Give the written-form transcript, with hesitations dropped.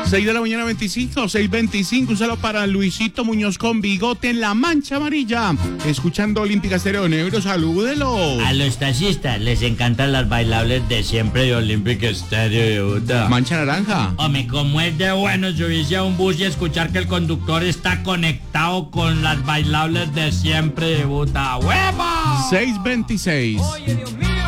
6 de la mañana 25, 6:25. Un saludo para Luisito Muñoz con bigote en la mancha amarilla. Escuchando Olímpica Estéreo Negro, salúdelo. A los taxistas les encantan las bailables de siempre de Olímpica Estéreo de Bogotá. Mancha naranja. Hombre, como es de bueno subirse a un bus y escuchar que el conductor está conectado con las bailables de siempre de Bogotá. ¡Hueva! 6:26. Oye, Dios mío.